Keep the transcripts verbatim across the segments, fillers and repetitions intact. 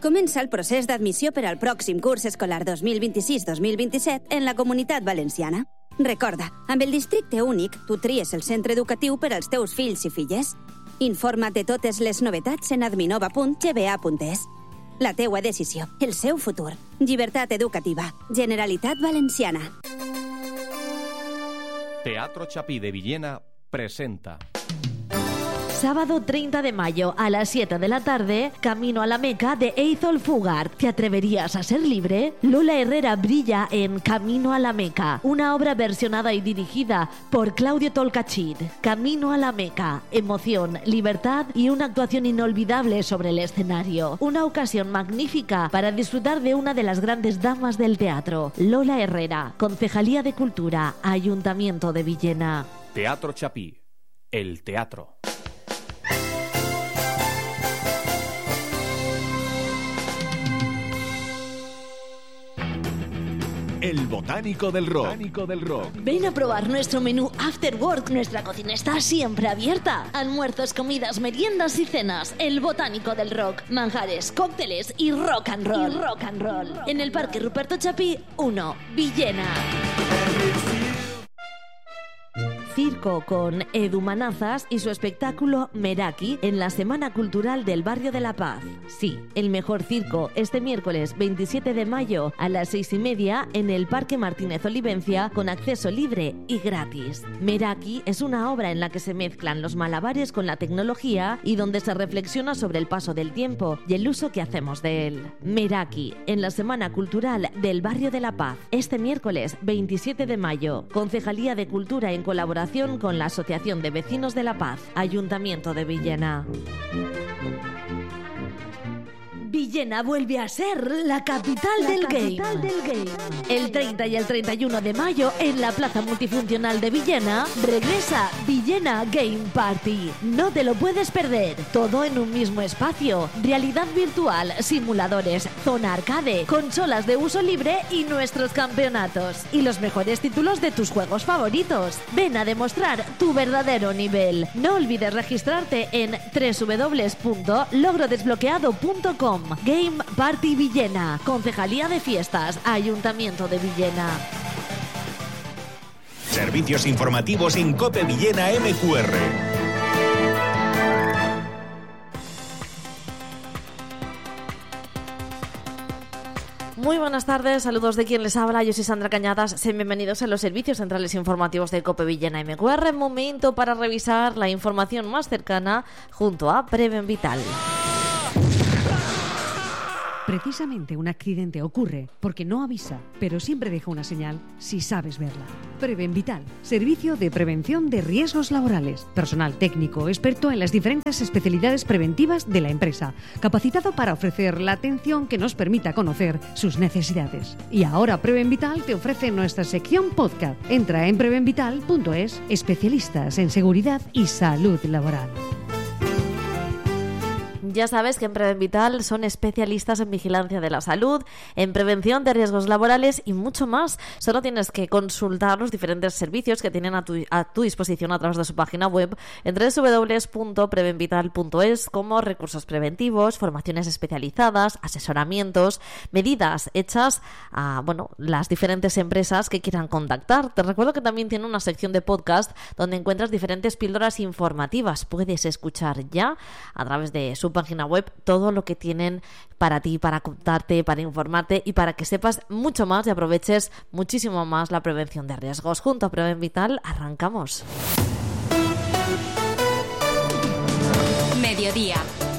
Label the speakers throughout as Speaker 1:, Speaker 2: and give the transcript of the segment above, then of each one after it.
Speaker 1: Comença el procés d'admissió per al pròxim curs escolar dos mil vint-i-sis dos mil vint-i-set en la Comunitat Valenciana. Recorda, amb el districte únic, tu tries el centre educatiu per als teus fills i filles. Informa't de totes les novetats en adminova punt g b a punt e s. La teua decisió, el seu futur. Llibertat educativa. Generalitat Valenciana.
Speaker 2: Teatro Chapí de Villena presenta.
Speaker 3: Sábado treinta de mayo a las siete de la tarde, Camino a la Meca de Eithol Fugard. ¿Te atreverías a ser libre? Lola Herrera brilla en Camino a la Meca, una obra versionada y dirigida por Claudio Tolcachir. Camino a la Meca, emoción, libertad y una actuación inolvidable sobre el escenario. Una ocasión magnífica para disfrutar de una de las grandes damas del teatro, Lola Herrera, Concejalía de Cultura, Ayuntamiento de Villena.
Speaker 2: Teatro Chapí, el teatro.
Speaker 4: El Botánico del Rock. Botánico del Rock.
Speaker 3: Ven a probar nuestro menú After Work. Nuestra cocina está siempre abierta. Almuerzos, comidas, meriendas y cenas. El Botánico del Rock. Manjares, cócteles y rock and roll. Y rock and roll. En el Parque Ruperto Chapí uno, Villena. Circo con Edu Manazas y su espectáculo Meraki en la Semana Cultural del Barrio de La Paz. Sí, el mejor circo este miércoles veintisiete de mayo a las seis y media en el Parque Martínez Olivencia con acceso libre y gratis. Meraki es una obra en la que se mezclan los malabares con la tecnología y donde se reflexiona sobre el paso del tiempo y el uso que hacemos de él. Meraki en la Semana Cultural del Barrio de La Paz este miércoles veintisiete de mayo. Concejalía de Cultura en colaboración con la Asociación de Vecinos de La Paz, Ayuntamiento de Villena. Villena vuelve a ser la capital, la del, capital game. del game. El treinta y el treinta y uno de mayo en la Plaza Multifuncional de Villena regresa Villena Game Party. No te lo puedes perder. Todo en un mismo espacio. Realidad virtual, simuladores, zona arcade, consolas de uso libre y nuestros campeonatos. Y los mejores títulos de tus juegos favoritos. Ven a demostrar tu verdadero nivel. No olvides registrarte en doble u doble u doble u punto logro desbloqueado punto com. Game Party Villena, Concejalía de Fiestas, Ayuntamiento de Villena.
Speaker 4: Servicios informativos en COPE Villena M Q R.
Speaker 5: Muy buenas tardes, saludos de quien les habla, yo soy Sandra Cañadas, sean bienvenidos a los servicios centrales informativos de COPE Villena M Q R, momento para revisar la información más cercana junto a Preven Vital.
Speaker 6: Precisamente un accidente ocurre porque no avisa, pero siempre deja una señal si sabes verla. Preven Vital, servicio de prevención de riesgos laborales. Personal técnico experto en las diferentes especialidades preventivas de la empresa, capacitado para ofrecer la atención que nos permita conocer sus necesidades. Y ahora Preven Vital te ofrece nuestra sección podcast. Entra en preven vital punto es, especialistas en seguridad y salud laboral.
Speaker 5: Ya sabes que en Preven Vital son especialistas en vigilancia de la salud, en prevención de riesgos laborales y mucho más. Solo tienes que consultar los diferentes servicios que tienen a tu, a tu disposición a través de su página web en doble u doble u doble u punto preven vital punto es, como recursos preventivos, formaciones especializadas, asesoramientos, medidas hechas a bueno, las diferentes empresas que quieran contactar. Te recuerdo que también tiene una sección de podcast donde encuentras diferentes píldoras informativas. Puedes escuchar ya a través de su página web todo lo que tienen para ti, para contarte, para informarte y para que sepas mucho más y aproveches muchísimo más la prevención de riesgos. Junto a Preven Vital arrancamos.
Speaker 7: Mediodía.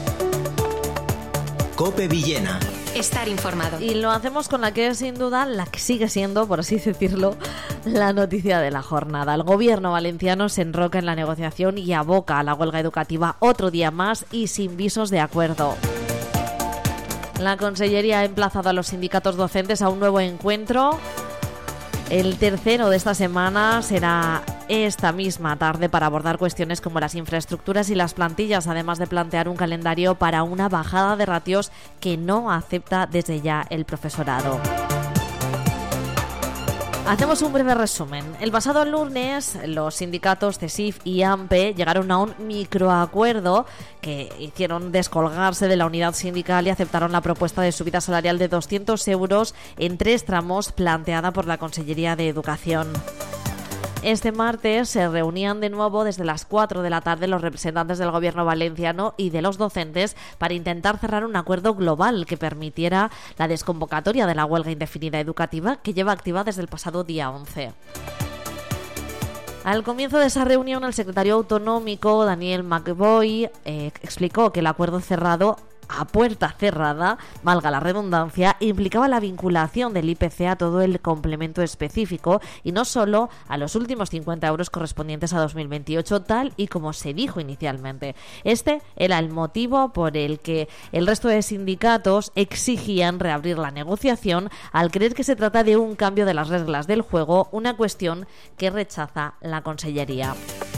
Speaker 8: COPE Villena.
Speaker 7: Estar informado.
Speaker 5: Y lo hacemos con la que es sin duda la que sigue siendo, por así decirlo, la noticia de la jornada. El gobierno valenciano se enroca en la negociación y aboca a la huelga educativa otro día más y sin visos de acuerdo. La Consellería ha emplazado a los sindicatos docentes a un nuevo encuentro. El tercero de esta semana será esta misma tarde para abordar cuestiones como las infraestructuras y las plantillas, además de plantear un calendario para una bajada de ratios que no acepta desde ya el profesorado. Hacemos un breve resumen. El pasado lunes, los sindicatos CESIF y AMPE llegaron a un microacuerdo que hicieron descolgarse de la unidad sindical y aceptaron la propuesta de subida salarial de doscientos euros en tres tramos planteada por la Consellería de Educación. Este martes se reunían de nuevo desde las cuatro de la tarde los representantes del Gobierno valenciano y de los docentes para intentar cerrar un acuerdo global que permitiera la desconvocatoria de la huelga indefinida educativa que lleva activa desde el pasado día once. Al comienzo de esa reunión, el secretario autonómico, Daniel McBoy, eh, explicó que el acuerdo cerrado a puerta cerrada, valga la redundancia, implicaba la vinculación del I P C a todo el complemento específico y no solo a los últimos cincuenta euros correspondientes a dos mil veintiocho, tal y como se dijo inicialmente. Este era el motivo por el que el resto de sindicatos exigían reabrir la negociación al creer que se trata de un cambio de las reglas del juego, una cuestión que rechaza la Consellería.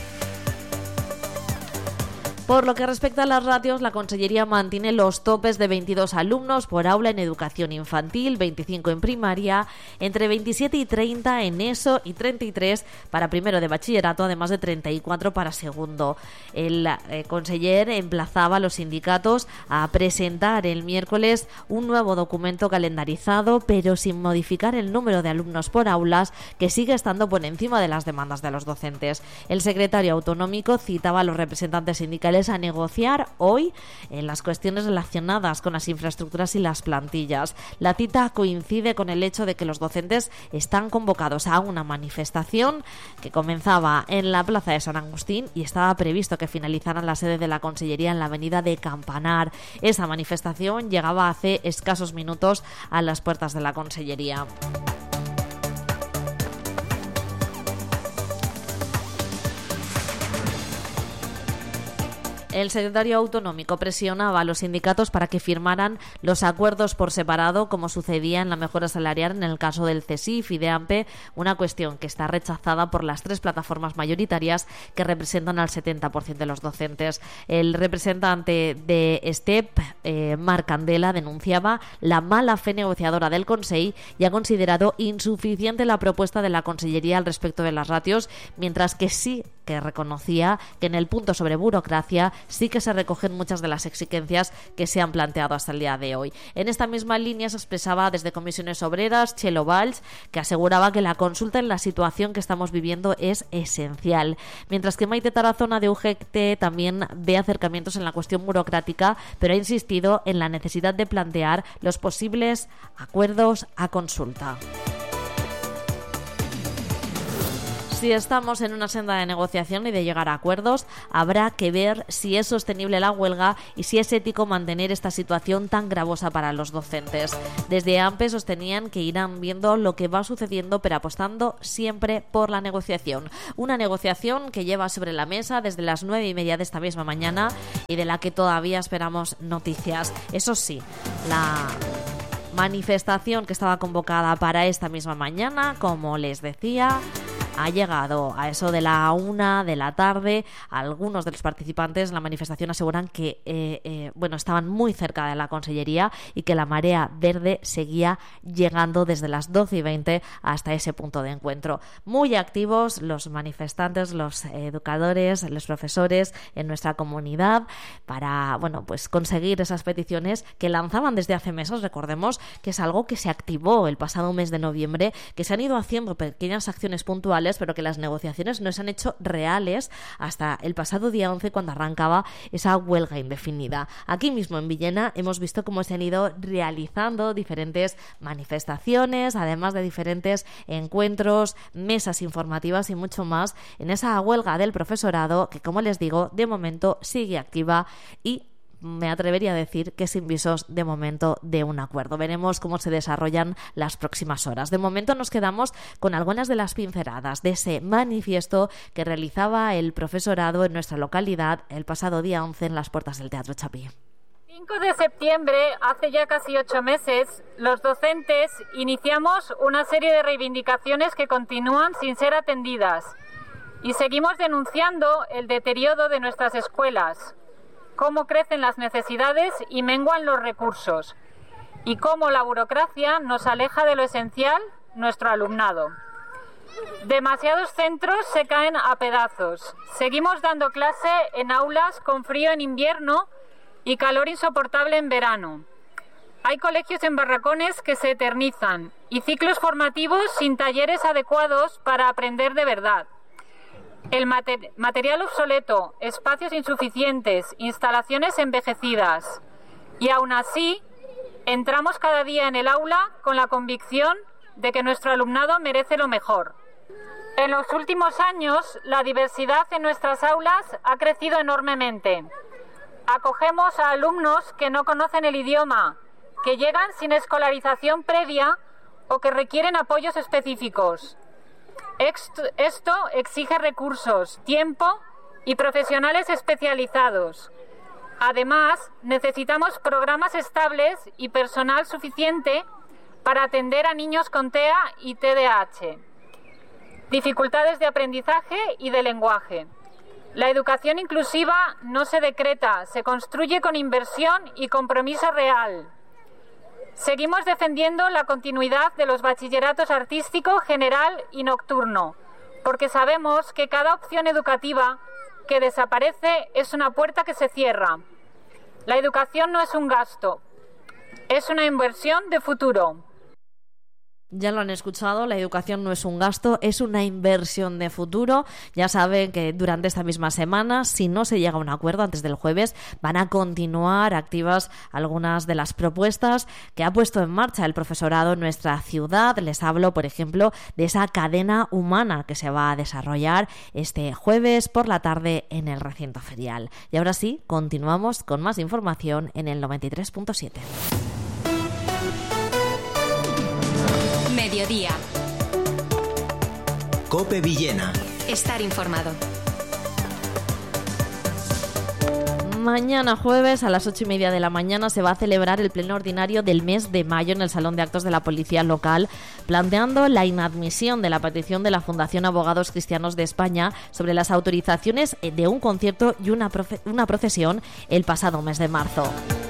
Speaker 5: Por lo que respecta a las ratios, la Consellería mantiene los topes de veintidós alumnos por aula en educación infantil, veinticinco en primaria, entre veintisiete y treinta en ESO y treinta y tres para primero de bachillerato, además de treinta y cuatro para segundo. El eh, conseller emplazaba a los sindicatos a presentar el miércoles un nuevo documento calendarizado, pero sin modificar el número de alumnos por aulas, que sigue estando por encima de las demandas de los docentes. El secretario autonómico citaba a los representantes sindicales a negociar hoy en las cuestiones relacionadas con las infraestructuras y las plantillas. La cita coincide con el hecho de que los docentes están convocados a una manifestación que comenzaba en la plaza de San Agustín y estaba previsto que finalizara en la sede de la Consellería en la avenida de Campanar. Esa manifestación llegaba hace escasos minutos a las puertas de la Consellería. El secretario autonómico presionaba a los sindicatos para que firmaran los acuerdos por separado, como sucedía en la mejora salarial en el caso del CESIF y de AMPE, una cuestión que está rechazada por las tres plataformas mayoritarias que representan al setenta por ciento de los docentes. El representante de STEP, eh, Marc Candela, denunciaba la mala fe negociadora del Consell y ha considerado insuficiente la propuesta de la Consellería al respecto de las ratios, mientras que sí que reconocía que en el punto sobre burocracia sí que se recogen muchas de las exigencias que se han planteado hasta el día de hoy. En esta misma línea se expresaba desde Comisiones Obreras Chelo Valls, que aseguraba que la consulta en la situación que estamos viviendo es esencial, mientras que Maite Tarazona de U G T también ve acercamientos en la cuestión burocrática, pero ha insistido en la necesidad de plantear los posibles acuerdos a consulta. Si estamos en una senda de negociación y de llegar a acuerdos, habrá que ver si es sostenible la huelga y si es ético mantener esta situación tan gravosa para los docentes. Desde AMPE sostenían que irán viendo lo que va sucediendo, pero apostando siempre por la negociación. Una negociación que lleva sobre la mesa desde las nueve y media de esta misma mañana y de la que todavía esperamos noticias. Eso sí, la manifestación que estaba convocada para esta misma mañana, como les decía, ha llegado a eso de la una de la tarde. Algunos de los participantes en la manifestación aseguran que eh, eh, bueno, estaban muy cerca de la Consellería y que la marea verde seguía llegando desde las doce y veinte hasta ese punto de encuentro. Muy activos los manifestantes, los educadores, los profesores en nuestra comunidad para, bueno, pues conseguir esas peticiones que lanzaban desde hace meses. Recordemos que es algo que se activó el pasado mes de noviembre, que se han ido haciendo pequeñas acciones puntuales, pero que las negociaciones no se han hecho reales hasta el pasado día once, cuando arrancaba esa huelga indefinida. Aquí mismo en Villena hemos visto cómo se han ido realizando diferentes manifestaciones, además de diferentes encuentros, mesas informativas y mucho más en esa huelga del profesorado que, como les digo, de momento sigue activa y me atrevería a decir que sin visos de momento de un acuerdo. Veremos cómo se desarrollan las próximas horas. De momento nos quedamos con algunas de las pinceladas de ese manifiesto que realizaba el profesorado en nuestra localidad el pasado día once en las puertas del Teatro Chapí.
Speaker 7: cinco de septiembre, hace ya casi ocho meses, los docentes iniciamos una serie de reivindicaciones que continúan sin ser atendidas y seguimos denunciando el deterioro de nuestras escuelas, cómo crecen las necesidades y menguan los recursos, y cómo la burocracia nos aleja de lo esencial, nuestro alumnado. Demasiados centros se caen a pedazos. Seguimos dando clase en aulas con frío en invierno y calor insoportable en verano. Hay colegios en barracones que se eternizan y ciclos formativos sin talleres adecuados para aprender de verdad. El mater- material obsoleto, espacios insuficientes, instalaciones envejecidas. Y aún así, entramos cada día en el aula con la convicción de que nuestro alumnado merece lo mejor. En los últimos años, la diversidad en nuestras aulas ha crecido enormemente. Acogemos a alumnos que no conocen el idioma, que llegan sin escolarización previa o que requieren apoyos específicos. Esto exige recursos, tiempo y profesionales especializados. Además, necesitamos programas estables y personal suficiente para atender a niños con T E A y T D A H. Dificultades de aprendizaje y de lenguaje. La educación inclusiva no se decreta, se construye con inversión y compromiso real. Seguimos defendiendo la continuidad de los bachilleratos artístico, general y nocturno, porque sabemos que cada opción educativa que desaparece es una puerta que se cierra. La educación no es un gasto, es una inversión de futuro.
Speaker 5: Ya lo han escuchado, la educación no es un gasto, es una inversión de futuro. Ya saben que durante esta misma semana, si no se llega a un acuerdo antes del jueves, van a continuar activas algunas de las propuestas que ha puesto en marcha el profesorado en nuestra ciudad. Les hablo, por ejemplo, de esa cadena humana que se va a desarrollar este jueves por la tarde en el recinto ferial. Y ahora sí, continuamos con más información en el noventa y tres punto siete.
Speaker 8: Mediodía.
Speaker 4: COPE Villena.
Speaker 8: Estar informado.
Speaker 5: Mañana jueves a las ocho y media de la mañana se va a celebrar el pleno ordinario del mes de mayo en el Salón de Actos de la Policía Local, planteando la inadmisión de la petición de la Fundación Abogados Cristianos de España sobre las autorizaciones de un concierto y una, profe- una procesión el pasado mes de marzo.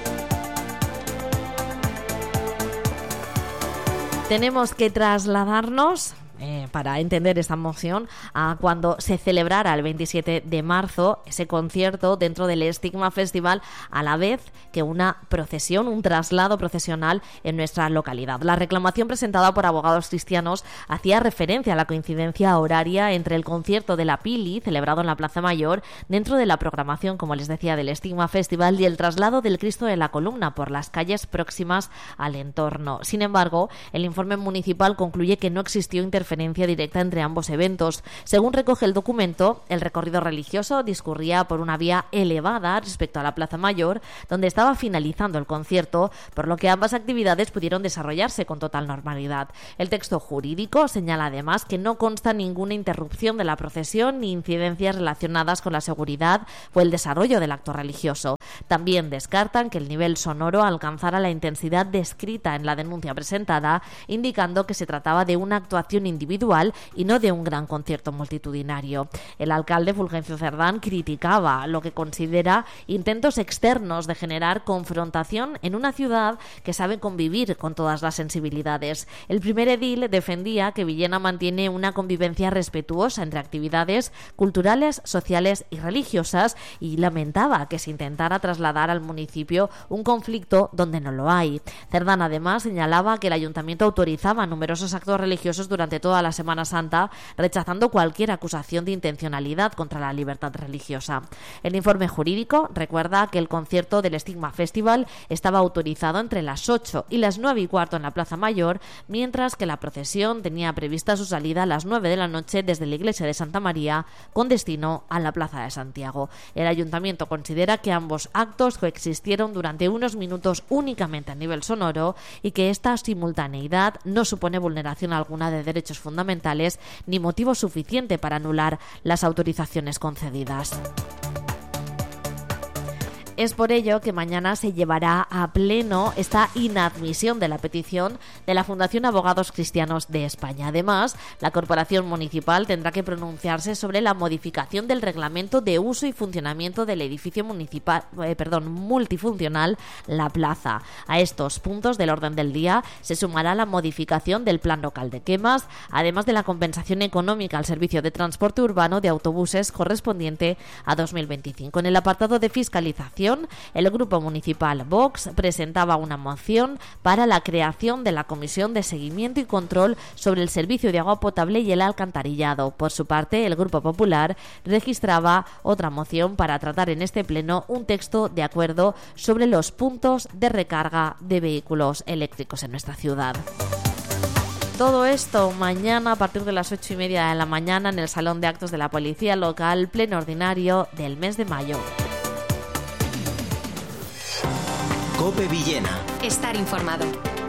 Speaker 5: Tenemos que trasladarnos, eh, para entender esta moción, a cuando se celebrara el veintisiete de marzo ese concierto dentro del Estigma Festival, a la vez que una procesión, un traslado procesional en nuestra localidad. La reclamación presentada por Abogados Cristianos hacía referencia a la coincidencia horaria entre el concierto de la Pili, celebrado en la Plaza Mayor, dentro de la programación, como les decía, del Estigma Festival, y el traslado del Cristo de la Columna por las calles próximas al entorno. Sin embargo, el informe municipal concluye que no existió interferencia directa entre ambos eventos. Según recoge el documento, el recorrido religioso discurría por una vía elevada respecto a la Plaza Mayor, donde estaba finalizando el concierto, por lo que ambas actividades pudieron desarrollarse con total normalidad. El texto jurídico señala además que no consta ninguna interrupción de la procesión ni incidencias relacionadas con la seguridad o el desarrollo del acto religioso. También descartan que el nivel sonoro alcanzara la intensidad descrita en la denuncia presentada, indicando que se trataba de una actuación individual y no de un gran concierto multitudinario. El alcalde Fulgencio Cerdán criticaba lo que considera intentos externos de generar confrontación en una ciudad que sabe convivir con todas las sensibilidades. El primer edil defendía que Villena mantiene una convivencia respetuosa entre actividades culturales, sociales y religiosas, y lamentaba que se intentara trasladar al municipio un conflicto donde no lo hay. Cerdán además señalaba que el ayuntamiento autorizaba numerosos actos religiosos durante toda la Semana Santa, rechazando cualquier acusación de intencionalidad contra la libertad religiosa. El informe jurídico recuerda que el concierto del Estigma Festival estaba autorizado entre las ocho y las nueve y cuarto en la Plaza Mayor, mientras que la procesión tenía prevista su salida a las nueve de la noche desde la iglesia de Santa María con destino a la Plaza de Santiago. El ayuntamiento considera que ambos actos coexistieron durante unos minutos únicamente a nivel sonoro y que esta simultaneidad no supone vulneración alguna de derechos fundamentales ni motivo suficiente para anular las autorizaciones concedidas. Es por ello que mañana se llevará a pleno esta inadmisión de la petición de la Fundación Abogados Cristianos de España. Además, la Corporación Municipal tendrá que pronunciarse sobre la modificación del reglamento de uso y funcionamiento del edificio municipal, eh, perdón, multifuncional La Plaza. A estos puntos del orden del día se sumará la modificación del plan local de quemas, además de la compensación económica al servicio de transporte urbano de autobuses correspondiente a dos mil veinticinco. En el apartado de fiscalización, el Grupo Municipal Vox presentaba una moción para la creación de la Comisión de Seguimiento y Control sobre el servicio de agua potable y el alcantarillado. Por su parte, el Grupo Popular registraba otra moción para tratar en este pleno un texto de acuerdo sobre los puntos de recarga de vehículos eléctricos en nuestra ciudad. Todo esto mañana a partir de las ocho y media de la mañana en el Salón de Actos de la Policía Local, pleno ordinario del mes de mayo.
Speaker 8: COPE Villena.
Speaker 9: Estar informado.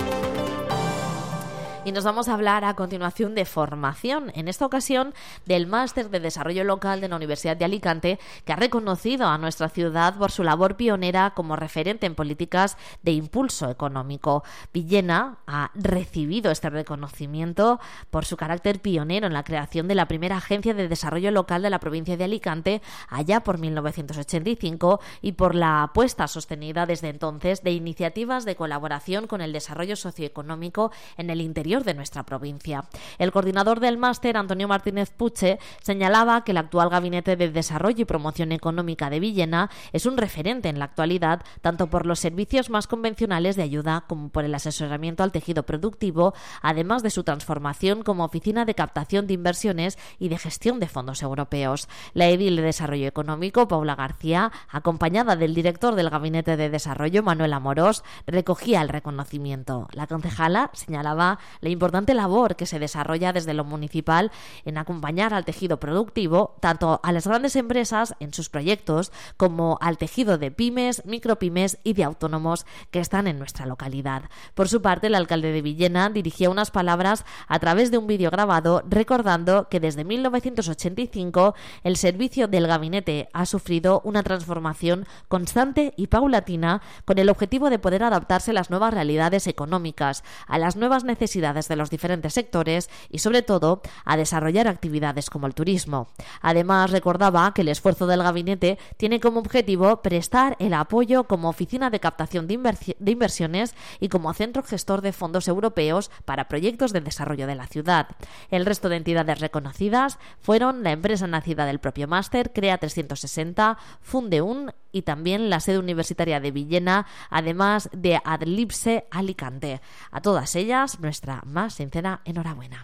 Speaker 5: Y nos vamos a hablar a continuación de formación, en esta ocasión del Máster de Desarrollo Local de la Universidad de Alicante, que ha reconocido a nuestra ciudad por su labor pionera como referente en políticas de impulso económico. Villena ha recibido este reconocimiento por su carácter pionero en la creación de la primera agencia de desarrollo local de la provincia de Alicante allá por mil novecientos ochenta y cinco y por la apuesta sostenida desde entonces de iniciativas de colaboración con el desarrollo socioeconómico en el interior de nuestra provincia. El coordinador del máster, Antonio Martínez Puche, señalaba que el actual Gabinete de Desarrollo y Promoción Económica de Villena es un referente en la actualidad, tanto por los servicios más convencionales de ayuda como por el asesoramiento al tejido productivo, además de su transformación como oficina de captación de inversiones y de gestión de fondos europeos. La edil de Desarrollo Económico, Paula García, acompañada del director del Gabinete de Desarrollo, Manuel Amorós, recogía el reconocimiento. La concejala señalaba la importante labor que se desarrolla desde lo municipal en acompañar al tejido productivo, tanto a las grandes empresas en sus proyectos como al tejido de pymes, micropymes y de autónomos que están en nuestra localidad. Por su parte, el alcalde de Villena dirigía unas palabras a través de un vídeo grabado recordando que desde mil novecientos ochenta y cinco el servicio del gabinete ha sufrido una transformación constante y paulatina con el objetivo de poder adaptarse a las nuevas realidades económicas, a las nuevas necesidades de los diferentes sectores y, sobre todo, a desarrollar actividades como el turismo. Además, recordaba que el esfuerzo del gabinete tiene como objetivo prestar el apoyo como oficina de captación de, inver- de inversiones y como centro gestor de fondos europeos para proyectos de desarrollo de la ciudad. El resto de entidades reconocidas fueron la empresa nacida del propio máster, CREA trescientos sesenta, Fundeun y también la sede universitaria de Villena, además de Adlibse Alicante. A todas ellas, nuestra más sincera enhorabuena.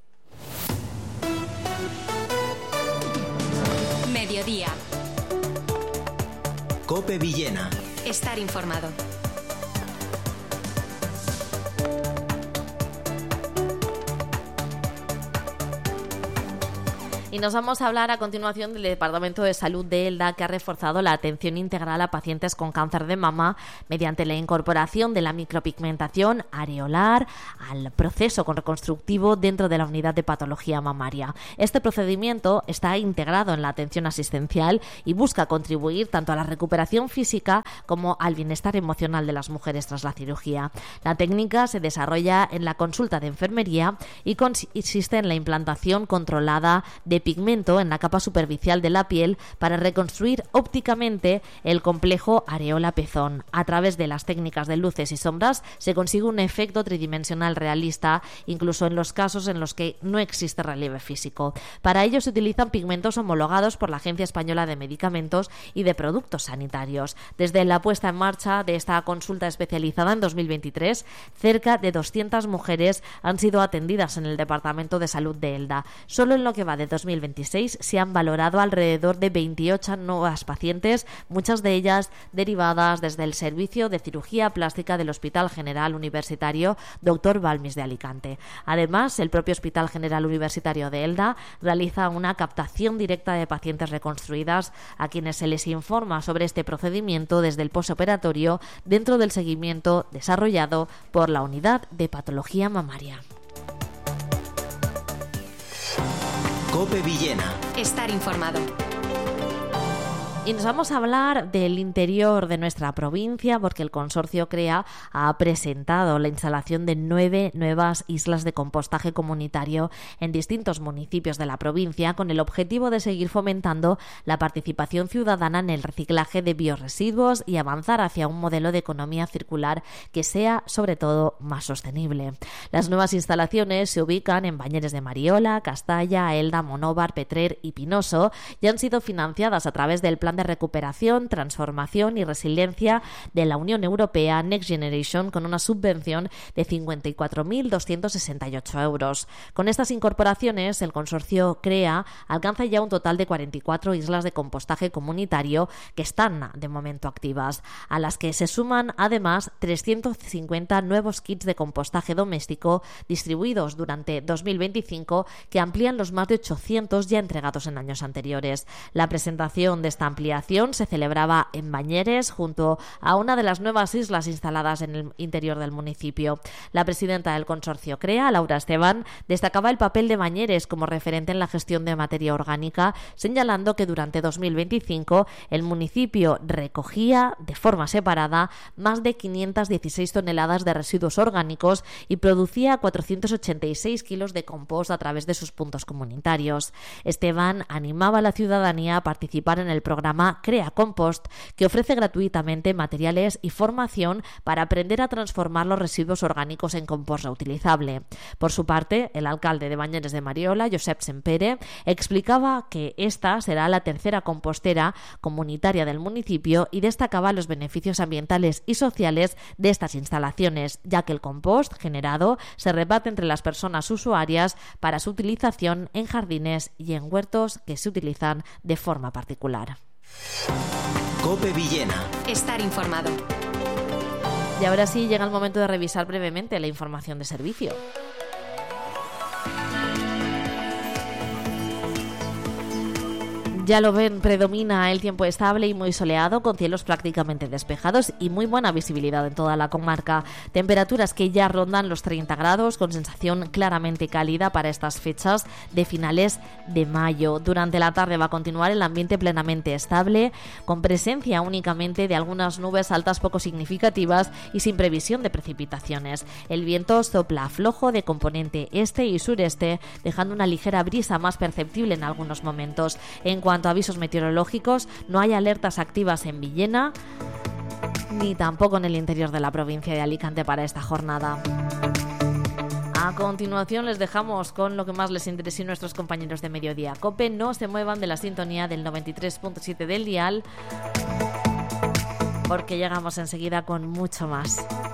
Speaker 9: Mediodía.
Speaker 8: COPE Villena.
Speaker 9: Estar informado.
Speaker 5: Y nos vamos a hablar a continuación del Departamento de Salud de Elda, que ha reforzado la atención integral a pacientes con cáncer de mama mediante la incorporación de la micropigmentación areolar al proceso reconstructivo dentro de la unidad de patología mamaria. Este procedimiento está integrado en la atención asistencial y busca contribuir tanto a la recuperación física como al bienestar emocional de las mujeres tras la cirugía. La técnica se desarrolla en la consulta de enfermería y consiste en la implantación controlada de pigmento en la capa superficial de la piel para reconstruir ópticamente el complejo areola-pezón. A través de las técnicas de luces y sombras se consigue un efecto tridimensional realista, incluso en los casos en los que no existe relieve físico. Para ello se utilizan pigmentos homologados por la Agencia Española de Medicamentos y de Productos Sanitarios. Desde la puesta en marcha de esta consulta especializada en dos mil veintitrés, cerca de doscientas mujeres han sido atendidas en el Departamento de Salud de Elda. Solo en lo que va de dos mil veintiséis se han valorado alrededor de veintiocho nuevas pacientes, muchas de ellas derivadas desde el Servicio de Cirugía Plástica del Hospital General Universitario doctor Balmis de Alicante. Además, el propio Hospital General Universitario de Elda realiza una captación directa de pacientes reconstruidas a quienes se les informa sobre este procedimiento desde el posoperatorio dentro del seguimiento desarrollado por la Unidad de Patología Mamaria.
Speaker 8: COPE Villena.
Speaker 9: Estar informado.
Speaker 5: Y nos vamos a hablar del interior de nuestra provincia porque el consorcio CREA ha presentado la instalación de nueve nuevas islas de compostaje comunitario en distintos municipios de la provincia con el objetivo de seguir fomentando la participación ciudadana en el reciclaje de biorresiduos y avanzar hacia un modelo de economía circular que sea sobre todo más sostenible. Las nuevas instalaciones se ubican en Bañeres de Mariola, Castalla, Elda, Monóvar, Petrer y Pinoso y han sido financiadas a través del Plan de Recuperación, Transformación y Resiliencia de la Unión Europea Next Generation con una subvención de cincuenta y cuatro mil doscientos sesenta y ocho euros. Con estas incorporaciones, el consorcio CREA alcanza ya un total de cuarenta y cuatro islas de compostaje comunitario que están de momento activas, a las que se suman además trescientos cincuenta nuevos kits de compostaje doméstico distribuidos durante dos mil veinticinco que amplían los más de ochocientos ya entregados en años anteriores. La presentación de esta ampliación se celebraba en Bañeres junto a una de las nuevas islas instaladas en el interior del municipio. La presidenta del consorcio CREA, Laura Esteban, destacaba el papel de Bañeres como referente en la gestión de materia orgánica, señalando que durante dos mil veinticinco el municipio recogía de forma separada más de quinientas dieciséis toneladas de residuos orgánicos y producía cuatrocientos ochenta y seis kilos de compost a través de sus puntos comunitarios. Esteban animaba a la ciudadanía a participar en el programa Crea Compost, que ofrece gratuitamente materiales y formación para aprender a transformar los residuos orgánicos en compost reutilizable. Por su parte, el alcalde de Bañeres de Mariola, Josep Sempere, explicaba que esta será la tercera compostera comunitaria del municipio y destacaba los beneficios ambientales y sociales de estas instalaciones, ya que el compost generado se reparte entre las personas usuarias para su utilización en jardines y en huertos que se utilizan de forma particular.
Speaker 8: COPE Villena.
Speaker 9: Estar informado.
Speaker 5: Y ahora sí llega el momento de revisar brevemente la información de servicio. Ya lo ven, predomina el tiempo estable y muy soleado, con cielos prácticamente despejados y muy buena visibilidad en toda la comarca. Temperaturas que ya rondan los treinta grados, con sensación claramente cálida para estas fechas de finales de mayo. Durante la tarde va a continuar el ambiente plenamente estable, con presencia únicamente de algunas nubes altas poco significativas y sin previsión de precipitaciones. El viento sopla flojo de componente este y sureste, dejando una ligera brisa más perceptible en algunos momentos. En cuanto En cuanto a avisos meteorológicos, no hay alertas activas en Villena ni tampoco en el interior de la provincia de Alicante para esta jornada. A continuación les dejamos con lo que más les interese a nuestros compañeros de Mediodía COPE. No se muevan de la sintonía del noventa y tres punto siete del dial, porque llegamos enseguida con mucho más.